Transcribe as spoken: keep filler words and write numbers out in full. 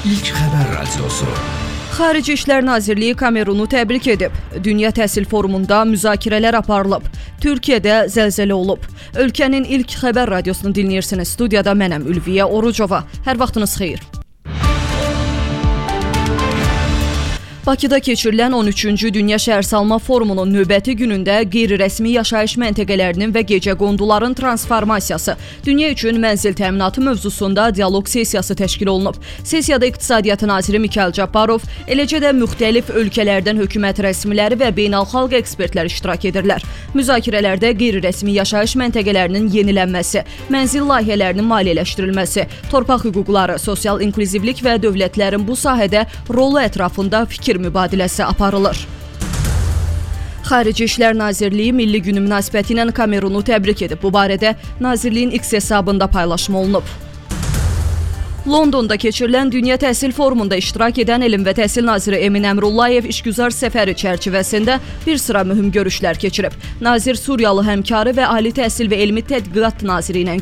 İlk Xəbər Radiosu. Xarici İşlər Nazirliyi Kamerunu təbrik edib. Dünya Təhsil Forumunda müzakirələr aparılıb. Türkiyədə zəlzələ olub. Ölkənin ilk Xəbər Radiosunu dinləyirsiniz. Studiyada mənəm Ülviyə Orucova. Hər vaxtınız xeyir. Bakıda keçirilən on üçüncü Dünya Şəhərsalma Forumunun növbəti günündə qeyri-rəsmi yaşayış məntəqələrinin və gecəqonduların transformasiyası, dünya üçün mənzil təminatı mövzusunda dialoq sessiyası təşkil olunub. Sessiyada İqtisadiyyat naziri Mikayıl Cabbarov, eləcə də müxtəlif ölkələrdən hökumət rəsmiləri və beynəlxalq ekspertlər iştirak edirlər. Müzakirələrdə qeyri-rəsmi yaşayış məntəqələrinin yenilənməsi, mənzil layihələrinin maliyyələşdirilməsi, torpaq hüquqları, sosial inklüzivlik və dövlətlərin bu sahədə rolu ətrafında fikir mübadiləsi aparılır. Xarici İşlər Nazirliyi Milli Günü münasibəti ilə Kamerunu təbrik edib. Bu barədə Nazirliyin X hesabında paylaşma olunub. Londonda keçirilən Dünya Təhsil Forumunda iştirak edən Elm və Təhsil Naziri Emin Əmrullayev işgüzar səfəri çərçivəsində bir sıra mühüm görüşlər keçirib. Nazir Suriyalı həmkarı və Ali Təhsil və Elmi Tədqiqat Naziri ilə